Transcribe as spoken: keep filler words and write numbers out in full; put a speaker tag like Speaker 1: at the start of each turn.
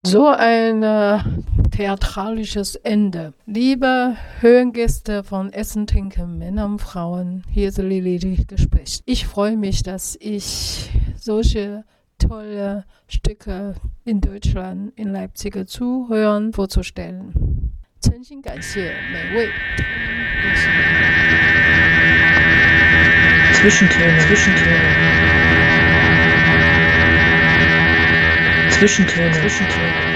Speaker 1: So ein äh, theatralisches Ende. Liebe Hörengäste von Essen, Trinken, Männer und Frauen, hier ist Lili, die Gespräch. Ich freue mich, dass ich solche tolle Stücke in Deutschland, in Leipzig zuhören, vorzustellen. 诚心感谢每位听演戏。
Speaker 2: Zwischentöne, Zwischentöne. Zwischentöne, Zwischentöne.